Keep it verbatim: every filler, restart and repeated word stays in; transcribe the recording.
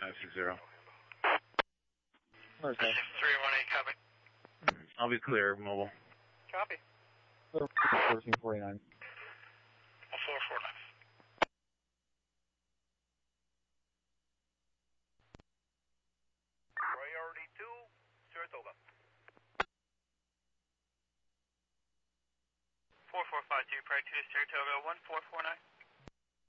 five six zero. Where's that? three one eight, copy. I'll be clear, mobile. Copy. fourteen forty-nine. four four nine. Priority two, Saratoga. four four five two, priority two, Saratoga, one four four nine.